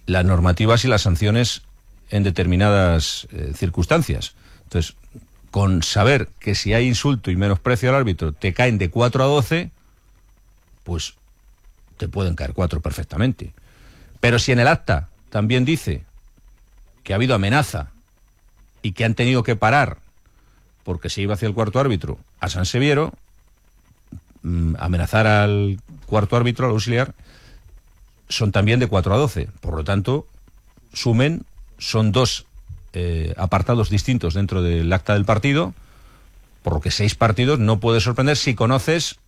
las normativas y las sanciones en determinadas circunstancias. Entonces, con saber que si hay insulto y menosprecio al árbitro te caen de 4 a 12, pues te pueden caer 4 perfectamente. Pero si en el acta también dice que ha habido amenaza y que han tenido que parar porque se iba hacia el cuarto árbitro a San Seviero, amenazar al cuarto árbitro, al auxiliar, son también de 4 a 12. Por lo tanto, son 2 apartados distintos dentro del acta del partido, por lo que 6 partidos no puede sorprender si conoces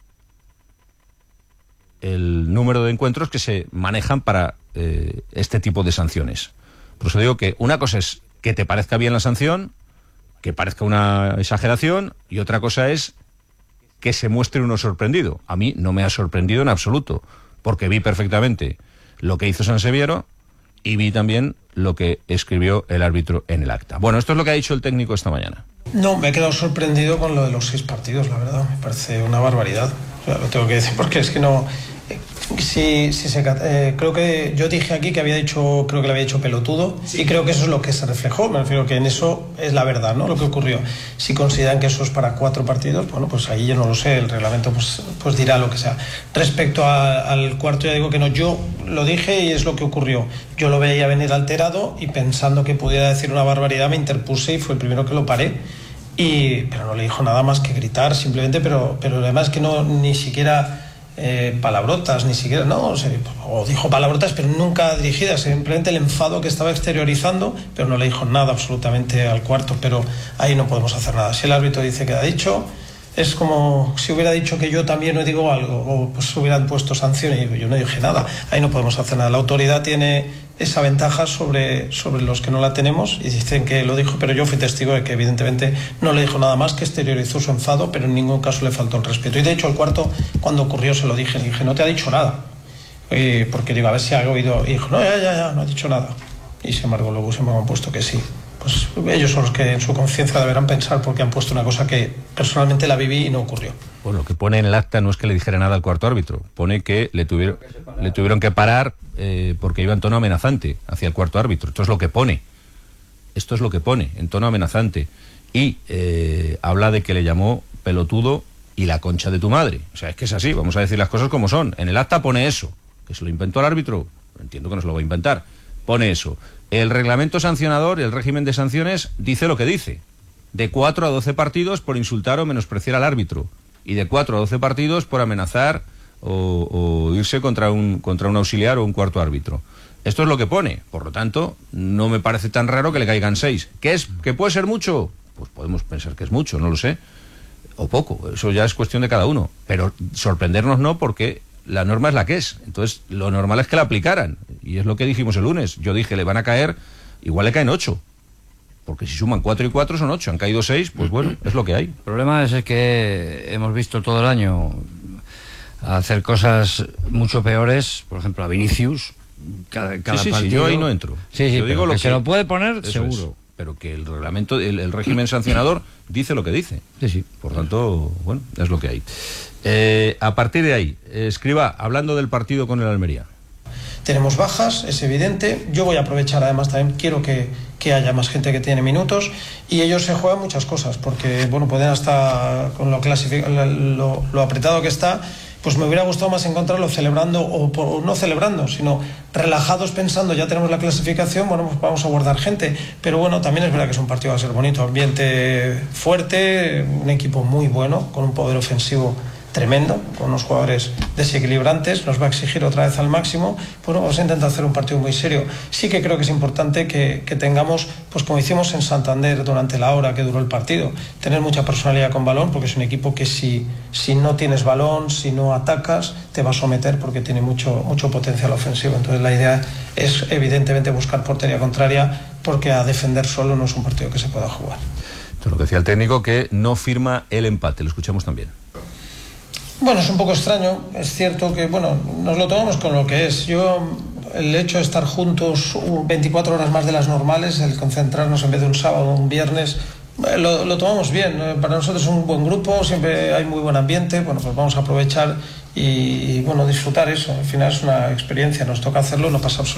el número de encuentros que se manejan para este tipo de sanciones. Por eso digo que una cosa es que te parezca bien la sanción, que parezca una exageración, y otra cosa es que se muestre uno sorprendido. A mí no me ha sorprendido en absoluto, porque vi perfectamente lo que hizo San Seviero y vi también lo que escribió el árbitro en el acta. Bueno, esto es lo que ha dicho el técnico esta mañana. No, me he quedado sorprendido con lo de los 6 partidos, la verdad. Me parece una barbaridad. O sea, lo tengo que decir porque es que no... creo que yo dije aquí que creo que le había dicho pelotudo, sí. Y creo que eso es lo que se reflejó. Me refiero que en eso es la verdad, ¿no? Lo que ocurrió. Si consideran que eso es para 4 partidos, bueno, pues ahí yo no lo sé, el reglamento pues dirá lo que sea. Respecto al cuarto, ya digo que no, yo lo dije y es lo que ocurrió. Yo lo veía venir alterado y pensando que pudiera decir una barbaridad me interpuse y fue el primero que lo paré. Pero no le dijo nada más que gritar simplemente, pero además que no ni siquiera palabrotas, ni siquiera, no, o dijo palabrotas pero nunca dirigidas, simplemente el enfado que estaba exteriorizando, pero no le dijo nada absolutamente al cuarto. Pero ahí no podemos hacer nada. Si el árbitro dice que ha dicho, es como si hubiera dicho que yo también no digo algo, o pues hubieran puesto sanciones y yo no dije nada. Ahí no podemos hacer nada. La autoridad tiene esa ventaja sobre los que no la tenemos, y dicen que lo dijo, pero yo fui testigo de que evidentemente no le dijo nada más, que exteriorizó su enfado, pero en ningún caso le faltó el respeto. Y de hecho al cuarto, cuando ocurrió, se lo dije, no te ha dicho nada, porque digo, a ver si ha oído, y dijo, no, ya, no ha dicho nada. Y sin embargo luego se me han puesto que sí. Pues ellos son los que en su conciencia deberán pensar, porque han puesto una cosa que personalmente la viví y no ocurrió. Pues lo que pone en el acta no es que le dijera nada al cuarto árbitro, pone que le tuvieron que parar porque iba en tono amenazante hacia el cuarto árbitro. Esto es lo que pone, en tono amenazante. Y habla de que le llamó pelotudo y la concha de tu madre. O sea, es que es así, vamos a decir las cosas como son. En el acta pone eso, que se lo inventó el árbitro, entiendo que no se lo va a inventar, pone eso. El reglamento sancionador, el régimen de sanciones, dice lo que dice: de 4 a 12 partidos por insultar o menospreciar al árbitro, y de 4 a 12 partidos por amenazar o irse contra un auxiliar o un cuarto árbitro. Esto es lo que pone. Por lo tanto, no me parece tan raro que le caigan 6. ¿Que puede ser mucho? Pues podemos pensar que es mucho, no lo sé, o poco, eso ya es cuestión de cada uno, pero sorprendernos no, porque la norma es la que es. Entonces lo normal es que la aplicaran, y es lo que dijimos el lunes. Yo dije, le van a caer, igual le caen 8, porque si suman 4 y 4 son 8, han caído 6, pues bueno, es lo que hay. El problema es que hemos visto todo el año hacer cosas mucho peores, por ejemplo a Vinicius, cada sí, partido. Yo ahí no entro. Sí, yo digo lo que se lo puede poner seguro. Es, pero que el reglamento, el régimen sancionador dice lo que dice. Sí. Por tanto, bueno, es lo que hay. A partir de ahí, Escribá, hablando del partido con el Almería. Tenemos bajas, es evidente. Yo voy a aprovechar, además también quiero que haya más gente que tiene minutos, y ellos se juegan muchas cosas, porque bueno, pueden hasta con lo apretado que está, pues me hubiera gustado más encontrarlo celebrando o no celebrando, sino relajados pensando, ya tenemos la clasificación, bueno, pues vamos a guardar gente. Pero bueno, también es verdad que es un partido que va a ser bonito, ambiente fuerte, un equipo muy bueno, con un poder ofensivo tremendo, con unos jugadores desequilibrantes, nos va a exigir otra vez al máximo. Bueno, vamos a intentar hacer un partido muy serio. Sí que creo que es importante que tengamos, pues como hicimos en Santander durante la hora que duró el partido, tener mucha personalidad con balón, porque es un equipo que si no tienes balón, si no atacas, te va a someter, porque tiene mucho potencial ofensivo. Entonces la idea es evidentemente buscar portería contraria, porque a defender solo no es un partido que se pueda jugar. Esto es lo que decía el técnico, que no firma el empate. Lo escuchamos también. Bueno, es un poco extraño, es cierto que, bueno, nos lo tomamos con lo que es. El hecho de estar juntos 24 horas más de las normales, el concentrarnos en vez de un sábado o un viernes, lo tomamos bien. Para nosotros es un buen grupo, siempre hay muy buen ambiente. Bueno, pues vamos a aprovechar y bueno, disfrutar eso. Al final es una experiencia, nos toca hacerlo, no pasa absolutamente